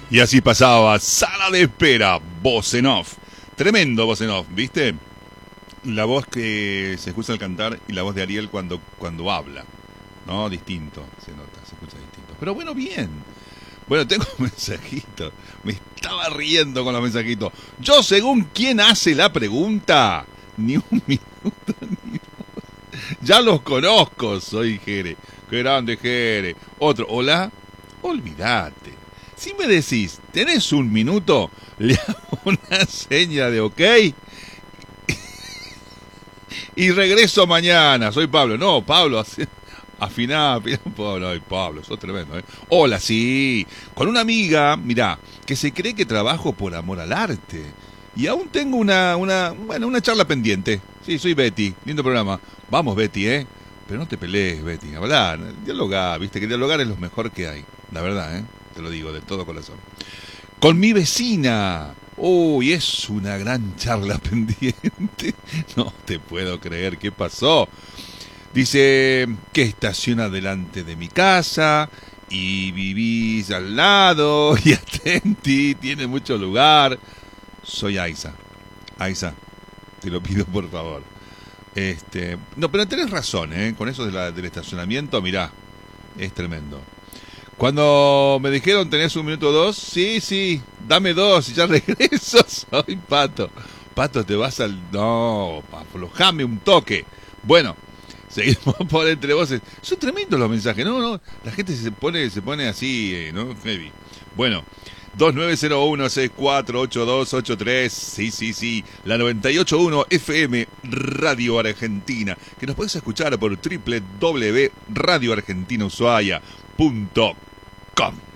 Y así pasaba Sala de Espera, voz en off. Tremendo voz en off, ¿viste? La voz que se escucha al cantar y la voz de Ariel cuando habla. No, distinto, se nota, se escucha distinto. Pero bueno, bien. Bueno, tengo un mensajito. Me estaba riendo con los mensajitos. Yo, según quién hace la pregunta, ni un minuto, ni... Ya los conozco, soy Jere. Qué grande, Jere. Otro, hola, olvídate. Si me decís, ¿tenés un minuto? Le hago una seña de ok y regreso mañana. Soy Pablo. No, Pablo, afiná, Pablo, ay, Pablo, sos tremendo, ¿eh? Hola, sí, con una amiga, mirá, que se cree que trabajo por amor al arte. Y aún tengo una charla pendiente. Sí, soy Betty, lindo programa. Vamos, Betty, ¿eh? Pero no te pelees, Betty, hablar, dialogar, viste, que dialogar es lo mejor que hay. La verdad, ¿eh? Te lo digo de todo corazón. Con mi vecina. Uy, es una gran charla pendiente. No te puedo creer, ¿qué pasó? Dice que estaciona delante de mi casa y vivís al lado y atenti, tiene mucho lugar. Soy Aiza. Aiza, te lo pido por favor. No, pero tenés razón, ¿eh? Con eso del estacionamiento, mirá, es tremendo. Cuando me dijeron tenés un minuto o dos, sí, dame dos y ya regreso, soy Pato. Pato, te vas al... No, aflojame un toque. Bueno, seguimos por entre voces. Son tremendos los mensajes, ¿no? La gente se pone así, ¿no? Heavy. Bueno, 2901-648283. Sí. La 98.1 FM Radio Argentina. Que nos podés escuchar por www.radioargentinaushuaia.com.